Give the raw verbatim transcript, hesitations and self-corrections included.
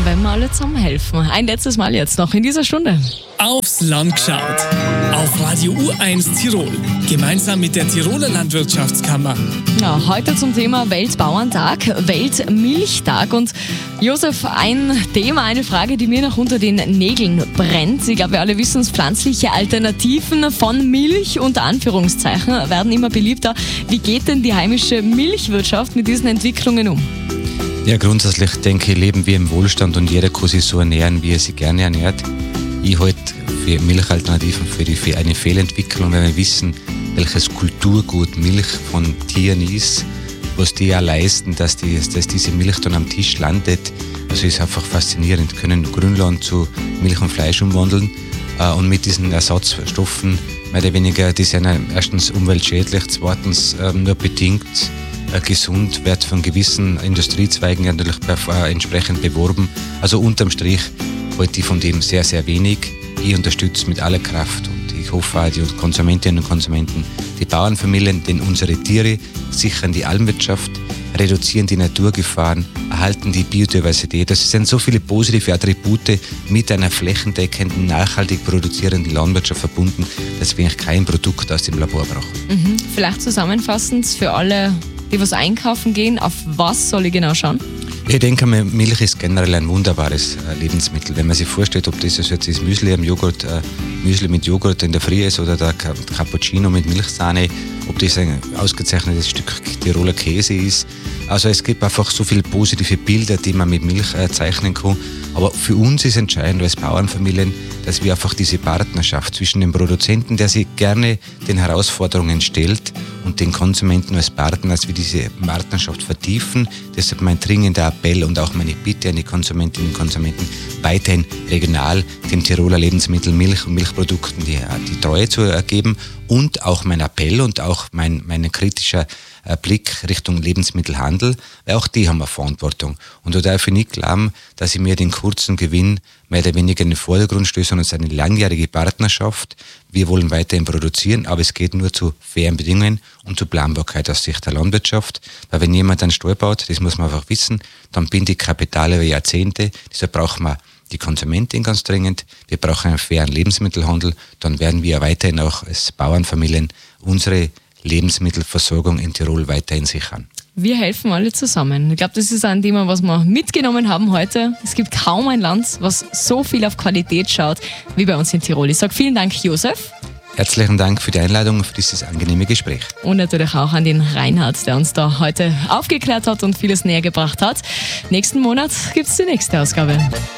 wenn wir alle zusammen helfen. Ein letztes Mal jetzt noch in dieser Stunde. Aufs Land geschaut. Auf Radio U eins Tirol. Gemeinsam mit der Tiroler Landwirtschaftskammer. Ja, heute zum Thema Weltbauerntag, Weltmilchtag. Und Josef, ein Thema, eine Frage, die mir noch unter den Nägeln brennt. Ich glaube, wir alle wissen es, pflanzliche Alternativen von Milch unter Anführungszeichen werden immer beliebter. Wie geht denn die heimische Milchwirtschaft mit diesen Entwicklungen um? Ja, grundsätzlich denke ich, leben wir im Wohlstand und jeder kann sich so ernähren, wie er sich gerne ernährt. Ich halte für Milchalternativen für, die, für eine Fehlentwicklung, weil wir wissen, welches Kulturgut Milch von Tieren ist, was die ja leisten, dass, die, dass diese Milch dann am Tisch landet. Also ist einfach faszinierend. Wir können Grünland zu Milch und Fleisch umwandeln äh, und mit diesen Ersatzstoffen mehr oder weniger, die sind ja erstens umweltschädlich, zweitens äh, nur bedingt äh, gesund, wird von gewissen Industriezweigen ja natürlich äh, entsprechend beworben. Also unterm Strich halte ich von dem sehr, sehr wenig. Ich unterstütze mit aller Kraft und ich hoffe auch die Konsumentinnen und Konsumenten, die Bauernfamilien, denn unsere Tiere sichern die Almwirtschaft, reduzieren die Naturgefahren, erhalten die Biodiversität. Das sind so viele positive Attribute mit einer flächendeckenden, nachhaltig produzierenden Landwirtschaft verbunden, dass wir eigentlich kein Produkt aus dem Labor brauchen. Mhm. Vielleicht zusammenfassend für alle, die was einkaufen gehen, auf was soll ich genau schauen? Ich denke mal, Milch ist generell ein wunderbares äh, Lebensmittel. Wenn man sich vorstellt, ob das jetzt das Müsli am Joghurt, äh, Müsli mit Joghurt in der Früh ist oder der Cappuccino mit Milchsahne, ob das ein ausgezeichnetes Stück Tiroler Käse ist. Also es gibt einfach so viele positive Bilder, die man mit Milch äh, zeichnen kann. Aber für uns ist entscheidend als Bauernfamilien, dass wir einfach diese Partnerschaft zwischen dem Produzenten, der sich gerne den Herausforderungen stellt, und den Konsumenten als Partner, dass wir diese Partnerschaft vertiefen. Deshalb mein dringender Appell und auch meine Bitte an die Konsumentinnen und Konsumenten, weiterhin regional dem Tiroler Lebensmittel, Milch und Milchprodukten die, die Treue zu ergeben. Und auch mein Appell und auch mein, mein kritischer Blick Richtung Lebensmittelhandel, weil auch die haben eine Verantwortung. Und da darf ich nicht glauben, dass ich mir den kurzen Gewinn mehr oder weniger in den Vordergrund stöße, sondern es ist eine langjährige Partnerschaft. Wir wollen weiterhin produzieren, aber es geht nur zu fairen Bedingungen und zu Planbarkeit aus Sicht der Landwirtschaft. Weil wenn jemand einen Stall baut, das muss man einfach wissen, dann bindet Kapital über Jahrzehnte. Deshalb brauchen wir die Konsumentin ganz dringend. Wir brauchen einen fairen Lebensmittelhandel. Dann werden wir weiterhin auch als Bauernfamilien unsere Lebensmittelversorgung in Tirol weiterhin sichern. Wir helfen alle zusammen. Ich glaube, das ist ein Thema, was wir mitgenommen haben heute. Es gibt kaum ein Land, was so viel auf Qualität schaut, wie bei uns in Tirol. Ich sage vielen Dank, Josef. Herzlichen Dank für die Einladung und für dieses angenehme Gespräch. Und natürlich auch an den Reinhard, der uns da heute aufgeklärt hat und vieles näher gebracht hat. Nächsten Monat gibt es die nächste Ausgabe.